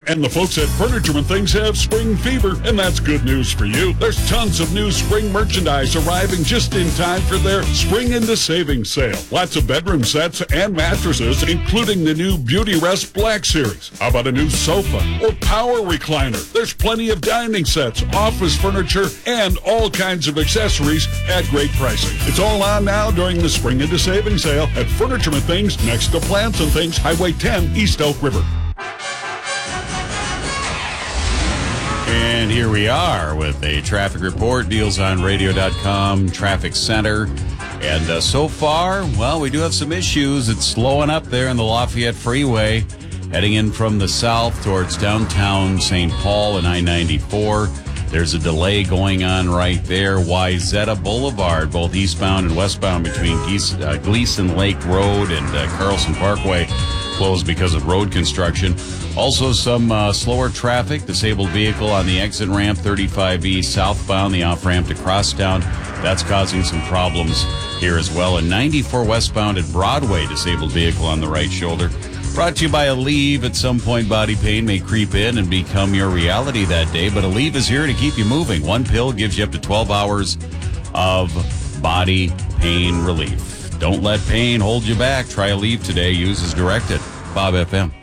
And the folks at Furniture and Things have spring fever, and that's good news for you. There's tons of new spring merchandise arriving just in time for their Spring into Savings sale. Lots of bedroom sets and mattresses, including the new Beauty Rest Black Series. How about a new sofa or power recliner? There's plenty of dining sets, office furniture, and all kinds of accessories at great pricing. It's all on now during the Spring into Savings sale at Furniture and Things next to Plants and Things, Highway 10, East Elk River. And here we are with a traffic report, DealsOnRadio.com Traffic Center. And so far, well, we do have some issues. It's slowing up there in the Lafayette Freeway, heading in from the south towards downtown St. Paul and I-94. There's a delay going on right there. Wayzata Boulevard, both eastbound and westbound between Gleason Lake Road and Carlson Parkway, closed because of road construction. Also some slower traffic, disabled vehicle on the exit ramp 35E southbound, the off-ramp to Crosstown. That's causing some problems here as well. And 94 westbound at Broadway, disabled vehicle on the right shoulder. Brought to you by Aleve. At some point, body pain may creep in and become your reality that day, but Aleve is here to keep you moving. One pill gives you up to 12 hours of body pain relief. Don't let pain hold you back. Try Aleve today. Use as directed. Bob FM.